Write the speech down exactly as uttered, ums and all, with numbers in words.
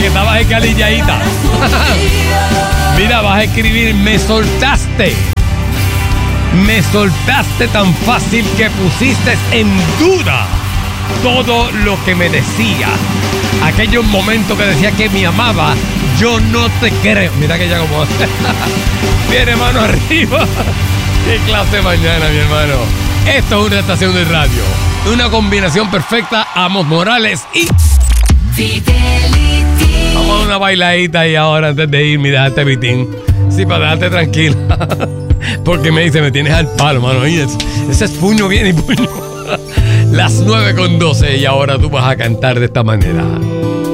que estabas escalilladita. Mira, vas a escribir: me soltaste. Me soltaste tan fácil que pusiste en duda todo lo que me decía. Aquellos momentos que decía que me amaba, yo no te creo. Mira que ya como hace. Viene mano arriba. Qué clase mañana, mi hermano. Esto es una estación de radio. Una combinación perfecta. Amos Morales y Fidelity. Vamos a una bailadita y ahora antes de irme, dejarte Vitín. Sí, para dejarte tranquila. Porque me dice, me tienes al palo, mano. Y ese, ese es puño bien y puño. Las nueve con doce y ahora tú vas a cantar de esta manera.